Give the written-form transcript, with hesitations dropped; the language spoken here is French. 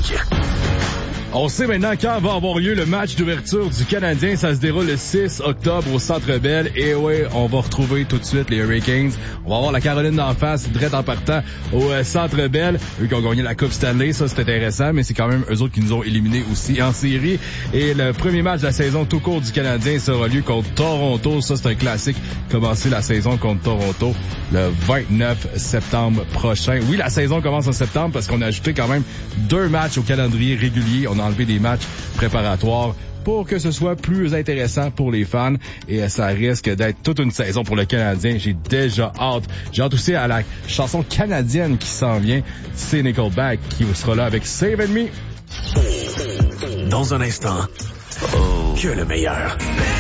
Classique. On sait maintenant quand va avoir lieu le match d'ouverture du Canadien. Ça se déroule le 6 octobre au Centre Bell. Et ouais, on va retrouver tout de suite les Hurricanes. On va avoir la Caroline d'en face, direct en partant au Centre Bell. Eux qui ont gagné la Coupe Stanley, ça c'est intéressant, mais c'est quand même eux autres qui nous ont éliminés aussi en série. Et le premier match de la saison tout court du Canadien sera lieu contre Toronto. Ça c'est un classique. Commencer la saison contre Toronto le 29 septembre prochain. Oui, la saison commence en septembre parce qu'on a ajouté quand même 2 matchs au calendrier régulier. On a enlevé des matchs préparatoires pour que ce soit plus intéressant pour les fans et ça risque d'être toute une saison pour le Canadien. J'ai déjà hâte. J'ai hâte aussi à la chanson canadienne qui s'en vient. C'est Nickelback qui sera là avec Save Me. Dans un instant, que le meilleur.